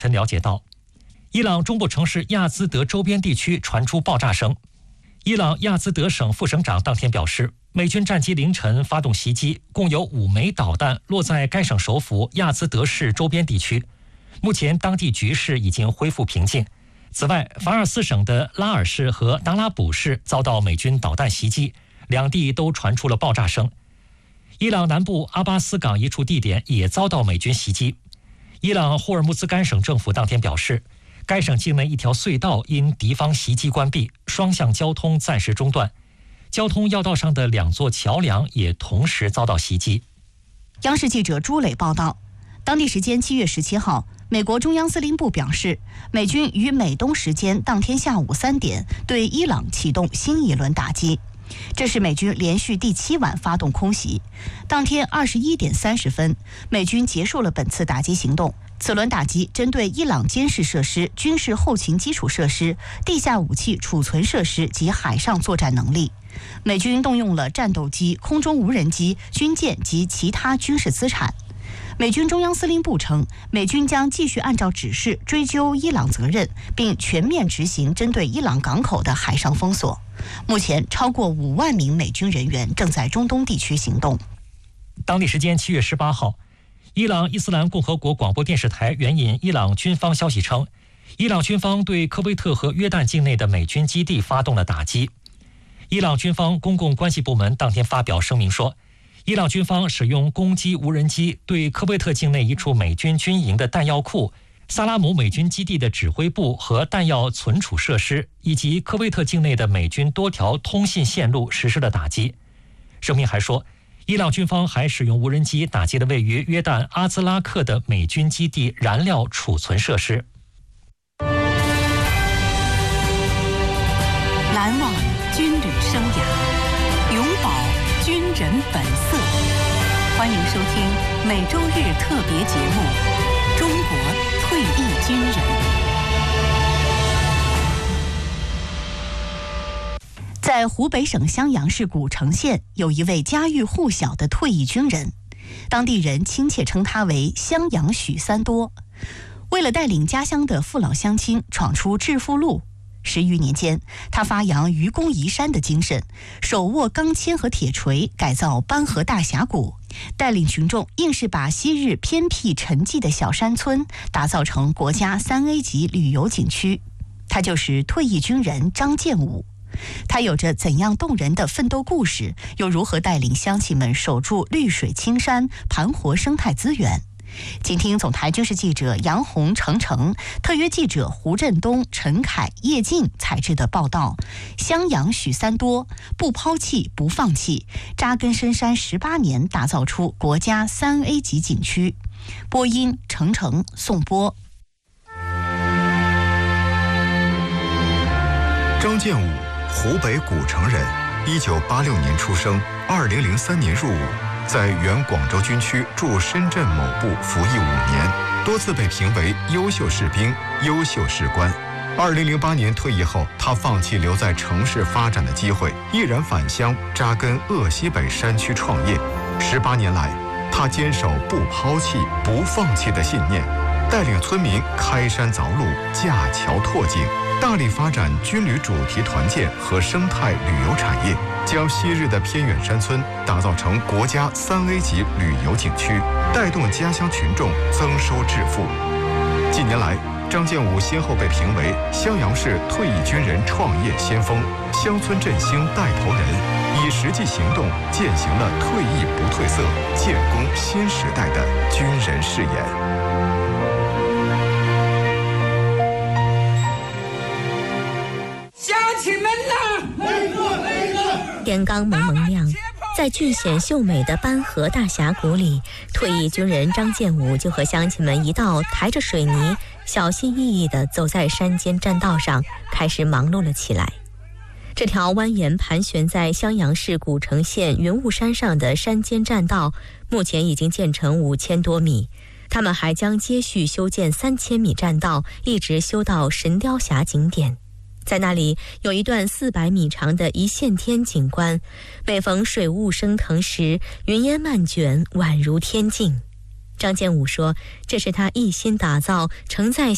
曾了解到，伊朗中部城市亚兹德周边地区传出爆炸声。伊朗亚兹德省副省长当天表示，美军战机凌晨发动袭击，共有5枚导弹落在该省首府亚兹德市周边地区。目前当地局势已经恢复平静。此外，法尔斯省的拉尔市和达拉卜市遭到美军导弹袭击，两地都传出了爆炸声。伊朗南部阿巴斯港一处地点也遭到美军袭击。伊朗霍尔木兹干省政府当天表示，该省境内一条隧道因敌方袭击关闭，双向交通暂时中断，交通要道上的2座桥梁也同时遭到袭击。 央视记者朱磊报道，当地时间7月17号，美国中央司令部表示，美军于美东时间当天下午3点对伊朗启动新一轮打击。这是美军连续第7晚发动空袭。当天21点30分，美军结束了本次打击行动。此轮打击针对伊朗监视设施、军事后勤基础设施、地下武器储存设施及海上作战能力。美军动用了战斗机、空中无人机、军舰及其他军事资产。美军中央司令部称，美军将继续按照指示追究伊朗责任，并全面执行针对伊朗港口的海上封锁。目前，超过5万名美军人员正在中东地区行动。 当地时间7月18号，伊朗伊斯兰共和国广播电视台援引伊朗军方消息称，伊朗军方对科威特和约旦境内的美军基地发动了打击。伊朗军方公共关系部门当天发表声明说，伊朗军方使用攻击无人机对科威特境内一处美军军营的弹药库、萨拉姆美军基地的指挥部和弹药存储设施，以及科威特境内的美军多条通信线路实施了打击。声明还说，伊朗军方还使用无人机打击了位于约旦阿兹拉克的美军基地燃料储存设施。 难忘军旅生涯，永葆军人本色。欢迎收听每周日特别节目《中国退役军人》。 在湖北省襄阳市古城县，有一位家喻户晓的退役军人，当地人亲切称他为襄阳许三多。为了带领家乡的父老乡亲闯出致富路，10余年间，他发扬愚公移山的精神，手握钢钎和铁锤，改造班河大峡谷，带领群众硬是把昔日偏僻沉寂的小山村打造成国家3A 级旅游景区。他就是退役军人张建武。他有着怎样动人的奋斗故事，又如何带领乡亲们守住绿水青山，盘活生态资源？请听总台军事记者杨红、程程，特约记者胡振东、陈凯、叶静采制的报道。襄阳许三多不抛弃不放弃，扎根深山18年，打造出国家3A 级景区。播音程程、宋波。 张建武，湖北古城人，1986年出生，2003年入伍，在原广州军区驻深圳某部服役5年，多次被评为优秀士兵、优秀士官。2008年退役后，他放弃留在城市发展的机会，毅然返乡扎根鄂西北山区创业。18年来，他坚守不抛弃、不放弃的信念，带领村民开山凿路、架桥拓井，大力发展军旅主题团建和生态旅游产业，将昔日的偏远山村打造成国家3A 级旅游景区，带动家乡群众增收致富。近年来，张建武先后被评为襄阳市退役军人创业先锋、乡村振兴带头人，以实际行动践行了退役不褪色、建功新时代的军人誓言。 天刚蒙蒙亮，在俊显秀美的班河大峡谷里，退役军人张建武就和乡亲们一道抬着水泥，小心翼翼地走在山间栈道上，开始忙碌了起来。这条蜿蜒盘旋在襄阳市古城县云雾山上的山间栈道，目前已经建成5000多米。他们还将接续修建3000米栈道，一直修到神雕峡景点。在那里有一段400米长的一线天景观，每逢水雾升腾时，云烟漫卷，宛如天境。张建武说，这是他一心打造承载